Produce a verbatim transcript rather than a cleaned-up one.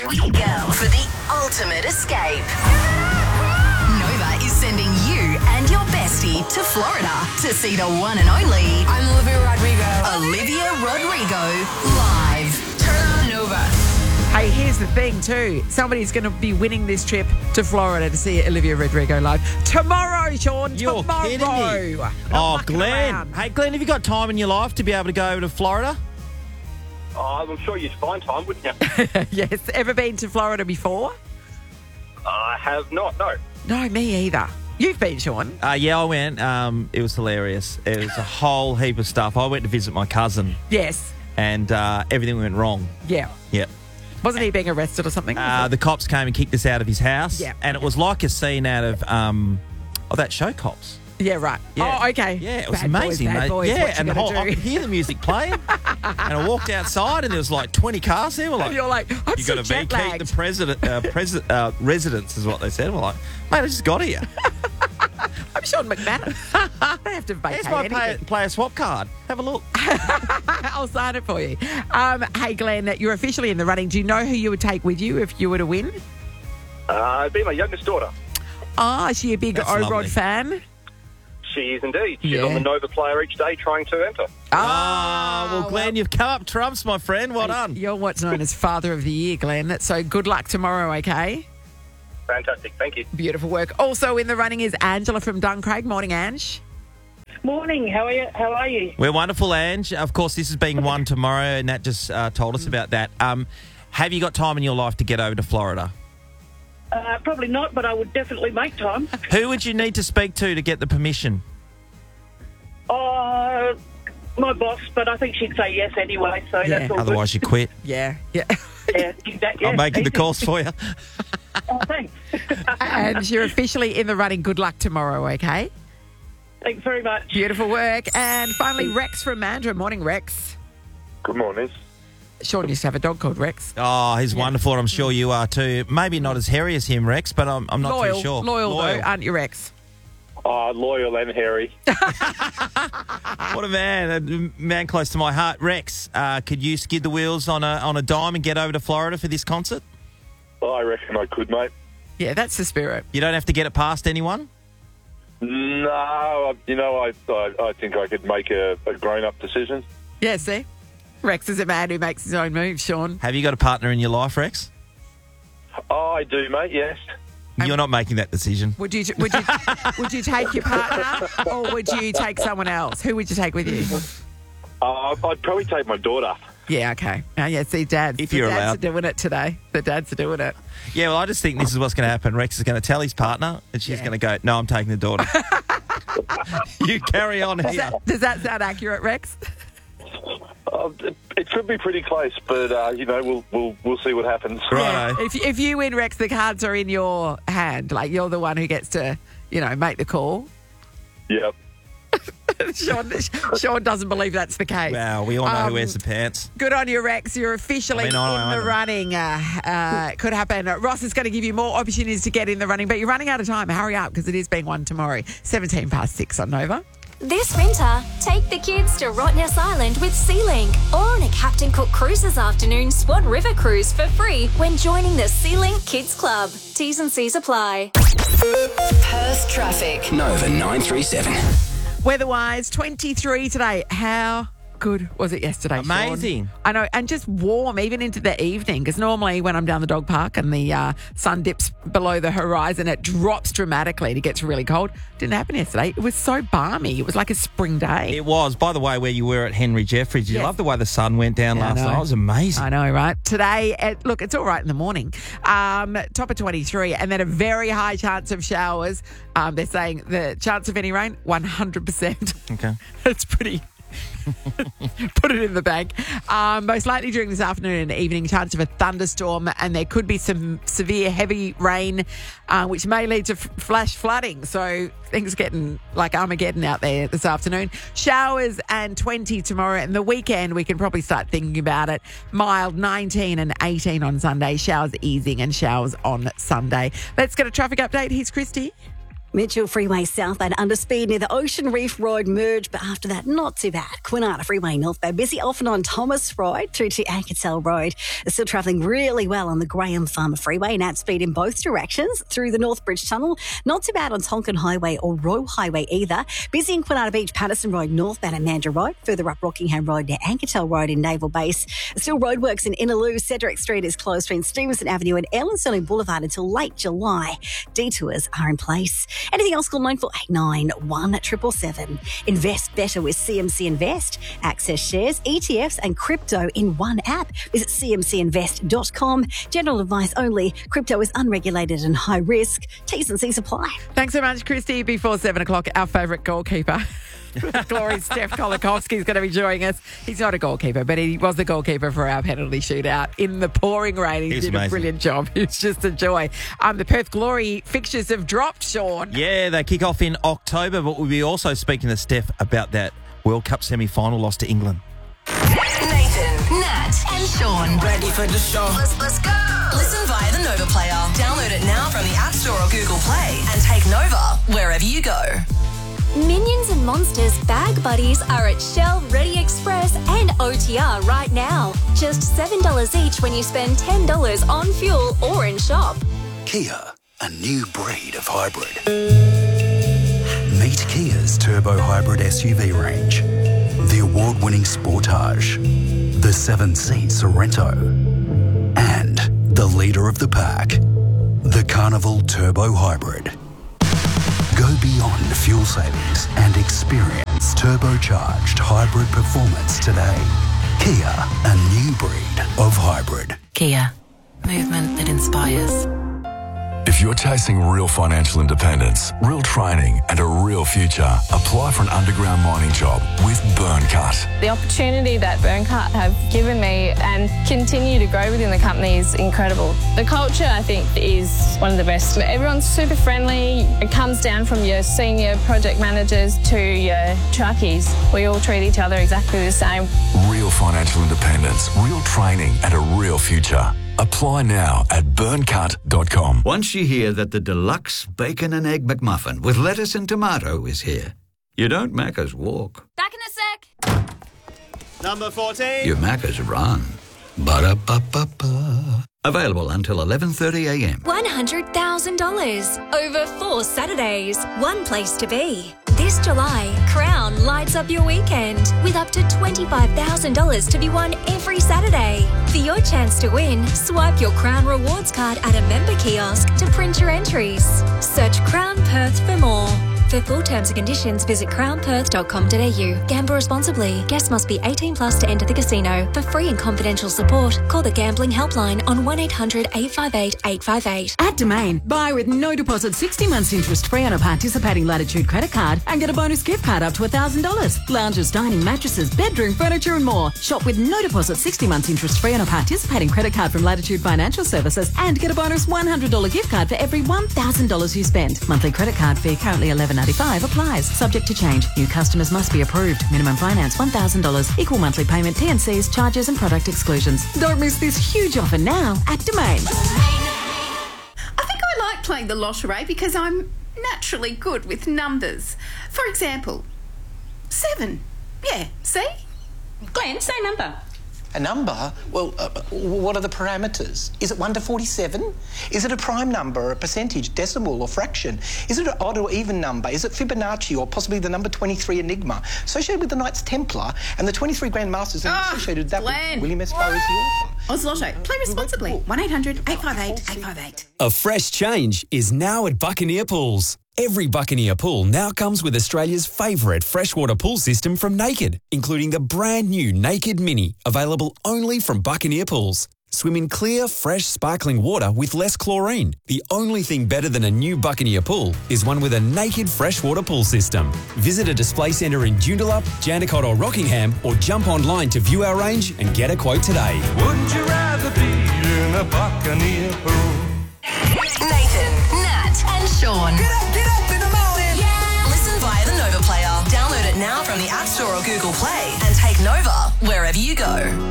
we go for the ultimate escape. Nova is sending you and your bestie to Florida to see the one and only I'm Olivia Rodrigo. Olivia Rodrigo live. Turn on Nova. Hey, here's the thing too. Somebody's going to be winning this trip to Florida to see Olivia Rodrigo live tomorrow, Sean. You're tomorrow. kidding me. Not Oh, mucking Glenn. around. Hey, Glenn, have you got time in your life to be able to go over to Florida? Oh, I'm sure you'd find time, wouldn't you? Yes. Ever been to Florida before? I have not, no. No, me either. You've been, Sean. Uh, yeah, I went. Um, it was hilarious. It was a whole heap of stuff. I went to visit my cousin, Yes. and uh, everything went wrong. Yeah. Yeah. Wasn't he being arrested or something? Uh, the cops came and kicked us out of his house. Yeah. And it was like a scene out of um, oh, that show, Cops. yeah, right. Yeah. Oh, okay. Yeah, it was Bad amazing, boys, bad mate. boys, yeah, what you and the gonna whole, I do? could hear the music playing, and I walked outside, and there was like twenty cars there. We're like, And you're like, I'm you so got to jet vacate lagged. the president, uh, president uh, residence, is what they said. We're like, mate, I just got here. I'm Sean McManus. I don't have to vacate Here's my anything. play, player swap card. Have a look. I'll sign it for you. Um, hey, Glenn, you're officially in the running. Do you know who you would take with you if you were to win? Uh, it'd be my youngest daughter. Ah, is she a big That's O-Rod lovely. fan? She is indeed. She's Yeah. on the Nova player each day trying to enter. Ah, well, Glenn, you've come up trumps, my friend. Well done. You're what's known as Father of the Year, Glenn. So good luck tomorrow, okay? Fantastic, thank you. Beautiful work. Also in the running is Angela from Duncraig. Morning, Ange. Morning. How are you? How are you? We're wonderful, Ange. Of course, this is being won tomorrow, and Nat just uh, told us about that. Um, have you got time in your life to get over to Florida? Uh, probably not, but I would definitely make time. Who would you need to speak to to get the permission? Uh, my boss, but I think she'd say yes anyway. So Yeah. that's all Otherwise, you quit. Yeah, yeah. good. Yeah, exactly. I'm making the easy. calls for you. Oh, thanks. And you're officially in the running. Good luck tomorrow, okay? Thanks very much. Beautiful work. And finally, Rex from Mandurah. Morning, Rex. Good morning. Sean used to have a dog called Rex. Oh, he's wonderful. I'm sure you are too. Maybe not as hairy as him, Rex, but I'm, I'm not loyal, too sure. Loyal, though, aren't you, Rex? Oh, loyal and hairy. What a man. A man close to my heart. Rex, uh, could you skid the wheels on a on a dime and get over to Florida for this concert? I reckon I could, mate. Yeah, that's the spirit. You don't have to get it past anyone? No, I- you know, I I, I think I could make a, a grown-up decision. Yeah, see? Rex is a man who makes his own moves, Sean. Have you got a partner in your life, Rex? Oh, I do, mate, yes. You're not making that decision. Would you would you would you take your partner or would you take someone else? Who would you take with you? Uh, I'd probably take my daughter. Yeah, okay. Oh, yeah, see, dads. If the you're dads allowed. are doing it today. The dads are doing it. Yeah, well, I just think this is what's going to happen. Rex is going to tell his partner, and she's Yeah. going to go, no, I'm taking the daughter. You carry on Does here. that, does that sound accurate, Rex? Uh, it, it could be pretty close, but uh, you know, we'll we'll we'll see what happens. Righto. If if you win, Rex, the cards are in your hand. Like you're the one who gets to, you know, make the call. Yep. Sean, Sean doesn't believe that's the case. Wow, we all know Um, who wears the pants. Good on you, Rex. You're officially I mean, I- in I the know. running. Uh, uh, could happen. Uh, Ross is going to give you more opportunities to get in the running, but you're running out of time. Hurry up because it is being won tomorrow. seventeen past six on Nova. This winter, take the kids to Rottnest Island with SeaLink or on a Captain Cook Cruise this afternoon Swan River Cruise for free when joining the SeaLink Kids Club. T's and C's apply. Perth traffic. Nova nine three seven. Weather-wise, twenty-three today. How good was it yesterday, Sean? Amazing. I know, and just warm even into the evening because normally when I'm down the dog park and the uh, sun dips below the horizon, it drops dramatically and it gets really cold. Didn't happen yesterday. It was so balmy. It was like a spring day. It was. By the way, where you were at Henry Jeffreys, did you Yes. love the way the sun went down Yeah, I last know. night? It was amazing. I know, right? Today, it, look, it's all right in the morning. Um, top of twenty-three, and then a very high chance of showers. Um, they're saying the chance of any rain, one hundred percent. Okay. That's pretty... Put it in the bank. Um, most likely during this afternoon and evening, chance of a thunderstorm, and there could be some severe heavy rain, uh, which may lead to f- flash flooding. So things getting like Armageddon out there this afternoon. Showers and twenty tomorrow, and the weekend we can probably start thinking about it. Mild nineteen and eighteen on Sunday. Showers easing and showers on Sunday. Let's get a traffic update. Here's Christy. Mitchell Freeway southbound underspeed near the Ocean Reef Road merge, but after that, not too bad. Kwinana Freeway northbound busy often on Thomas Road through to Anketel Road. They're still travelling really well on the Graham Farmer Freeway and at speed in both directions through the North Bridge Tunnel. Not too bad on Tonkin Highway or Roe Highway either. Busy in Kwinana Beach, Patterson Road northbound at Mandurah Road. Further up Rockingham Road near Anketel Road in Naval Base. Still roadworks in Innaloo. Cedric Street is closed between Stevenson Avenue and Ellenstone Boulevard until late July. Detours are in place. Anything else, call nine four eight nine, one seven seven seven. Invest better with C M C Invest. Access shares, E T Fs and crypto in one app. Visit c m c invest dot com. General advice only. Crypto is unregulated and high risk. T's and C's apply. Thanks so much, Christy. Before seven o'clock, our favourite goalkeeper. Glory Steph Kolakowski is going to be joining us. He's not a goalkeeper, but he was the goalkeeper for our penalty shootout in the pouring rain. He He's did amazing. a brilliant job. It's just a joy. Um, the Perth Glory fixtures have dropped, Sean. Yeah, they kick off in October, but we'll be also speaking to Steph about that World Cup semi-final loss to England. Nathan, Nat, and Sean. Ready for the show. Let's, let's go. Listen via the Nova player. Download it now from the App Store or Google Play and take Nova wherever you go. Minions and Monsters Bag Buddies are at Shell, Ready Express and O T R right now. Just seven dollars each when you spend ten dollars on fuel or in shop. Kia, a new breed of hybrid. Meet Kia's turbo hybrid S U V range. The award-winning Sportage, the seven-seat Sorrento, and the leader of the pack, the Carnival Turbo Hybrid. Go beyond fuel savings and experience turbocharged hybrid performance today. Kia, a new breed of hybrid. Kia, movement that inspires. If you're chasing real financial independence, real training and a real future, apply for an underground mining job with Burncut. The opportunity that Burncut have given me and continue to grow within the company is incredible. The culture, I think, is one of the best. Everyone's super friendly. It comes down from your senior project managers to your truckies. We all treat each other exactly the same. Real financial independence, real training and a real future. Apply now at burncut dot com. Once you hear that the deluxe bacon and egg McMuffin with lettuce and tomato is here, you don't Macca's walk. Back in a sec. Number fourteen. You Macca's run. Ba-da-ba-ba-ba. Available until eleven thirty a m. one hundred thousand dollars over four Saturdays. One place to be. This July, Crown lights up your weekend with up to twenty-five thousand dollars to be won every Saturday. For your chance to win, swipe your Crown Rewards card at a member kiosk to print your entries. Search Crown Perth for more. For full terms and conditions, visit crown perth dot com dot a u. Gamble responsibly. Guests must be eighteen plus to enter the casino. For free and confidential support, call the Gambling Helpline on one eight hundred eight five eight eight five eight. At Domain, buy with no deposit, sixty months interest free on a participating Latitude credit card and get a bonus gift card up to one thousand dollars. Lounges, dining, mattresses, bedroom, furniture and more. Shop with no deposit, sixty months interest free on a participating credit card from Latitude Financial Services and get a bonus one hundred dollars gift card for every one thousand dollars you spend. Monthly credit card fee currently eleven ninety-five applies. Subject to change. New customers must be approved. Minimum finance one thousand dollars. Equal monthly payment, T and Cs, charges and product exclusions. Don't miss this huge offer now at Domain. I think I like playing the lottery because I'm naturally good with numbers. For example, seven. Yeah, see? Glenn, say number. A number? Well, uh, what are the parameters? Is it one to forty-seven? Is it a prime number, a percentage, decimal or fraction? Is it an odd or even number? Is it Fibonacci or possibly the number twenty-three Enigma? Associated with the Knights Templar and the twenty-three Grand Masters and Oh, associated with that Glenn. with William S. Farr as the author. Oz Lotto. Play responsibly. one eight hundred eight five eight eight five eight. A fresh change is now at Buccaneer Pools. Every Buccaneer pool now comes with Australia's favourite freshwater pool system from Naked, including the brand new Naked Mini, available only from Buccaneer Pools. Swim in clear, fresh, sparkling water with less chlorine. The only thing better than a new Buccaneer pool is one with a Naked freshwater pool system. Visit a display centre in Joondalup, Jandakot or Rockingham, or jump online to view our range and get a quote today. Wouldn't you rather be in a Buccaneer pool? Nathan, Nat, and Sean. Get up, get up in the morning. Yeah. Listen via the Nova player. Download it now from the App Store or Google Play and take Nova wherever you go.